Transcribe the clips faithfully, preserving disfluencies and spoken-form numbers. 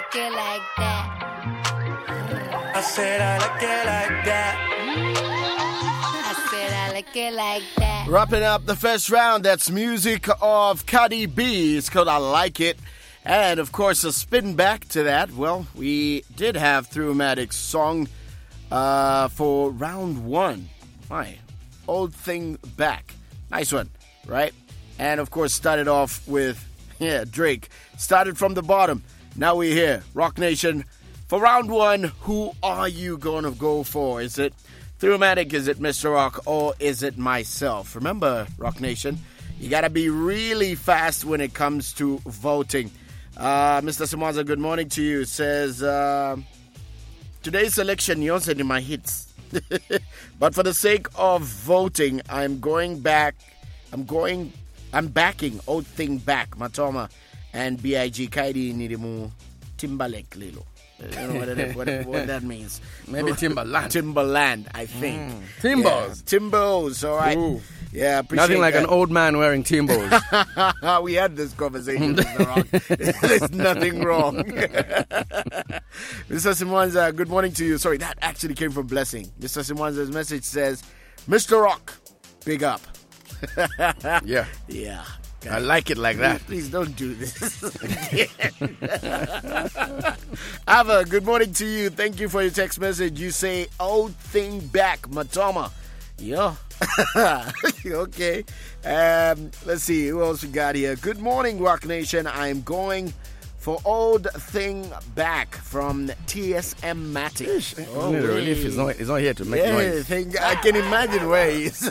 like it like that. I said I like it like that. I said I like it like that. Wrapping up the first round, that's music of Cardi B. It's called I Like It. And, of course, a spin back to that. Well, we did have Throughmatic's song uh, for round one. My old thing back. Nice one, right? And, of course, started off with, yeah, Drake. Started from the bottom. Now we're here. Rock Nation. For round one, who are you going to go for? Is it Throughmatic, is it Mister Rock, or is it myself? Remember, Rock Nation, you got to be really fast when it comes to voting. Uh, Mister Simwaza, good morning to you. Says, uh, today's election, you're sending my hits. But for the sake of voting, I'm going back. I'm going, I'm backing Old Thing Back, Matoma, and B I G Kaidi Nidimu Timberlake Lilo. I don't know what, it, what, what that means. Maybe Timberland. Timberland, I think. Mm. Timbos. Yeah. Timbos, all right. Ooh. Yeah, appreciate Nothing like that. an old man wearing Timbos. We had this conversation, Mister Rock. There's nothing wrong. Mister Simwanza, good morning to you. Sorry, that actually came from Blessing. Mister Simwanza's message says, Mister Rock, big up. Yeah. Yeah. I like it like that. Please, please don't do this. Ava, good morning to you. Thank you for your text message. You say, Old Thing Back, Matoma. Yeah. Okay. Um, let's see. Who else we got here? Good morning, Rock Nation. I'm going for Old Thing Back from T S M Matic. Oh, the relief is not, is not here to make yeah, noise. Thing, I can imagine where he is.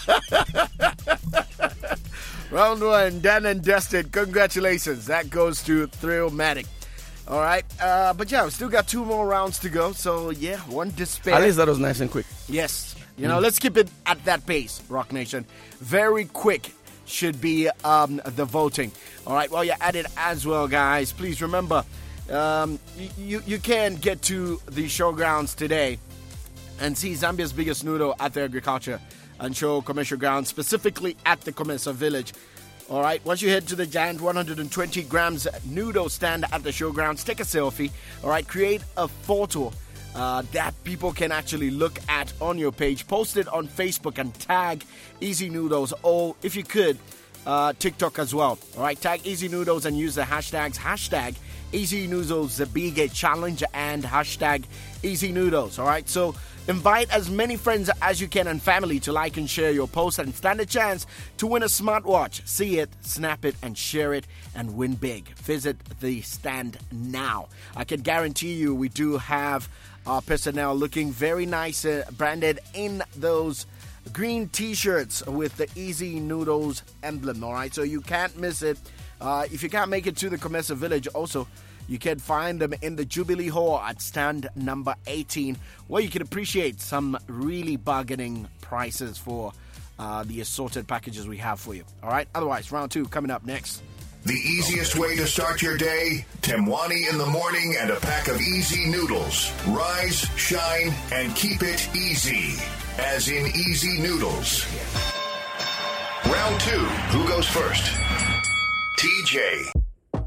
Round one, done and dusted. Congratulations. That goes to Thrillmatic. All right. Uh, but yeah, we still got two more rounds to go. So yeah, one despair. At least that was nice and quick. Yes. You know, mm. let's keep it at that pace, Rock Nation. Very quick should be um, the voting. All right. Well, you're at it as well, guys. Please remember, um, you, you can get to the showgrounds today and see Zambia's biggest noodle at the agriculture and show commercial grounds, specifically at the Comesa Village. All right, once you head to the giant one hundred twenty grams noodle stand at the showgrounds, take a selfie. All right, create a photo uh, that people can actually look at on your page. Post it on Facebook and tag Easy Noodles, or if you could, uh, TikTok as well. All right, tag Easy Noodles and use the hashtags hashtag Easy Noodles the Big Challenge and hashtag Easy Noodles. All right, so invite as many friends as you can and family to like and share your post and stand a chance to win a smartwatch. See it, snap it, and share it and win big. Visit the stand now. I can guarantee you we do have our personnel looking very nice, uh, branded in those green t-shirts with the Easy Noodles emblem. All right, so you can't miss it. Uh, if you can't make it to the Comesa Village, also you can find them in the Jubilee Hall at stand number eighteen, where you can appreciate some really bargaining prices for uh, the assorted packages we have for you. All right. Otherwise, round two coming up next. The easiest way to start your day, Temwani in the morning and a pack of Easy Noodles. Rise, shine, and keep it easy. As in Easy Noodles. Round two. Who goes first? T J.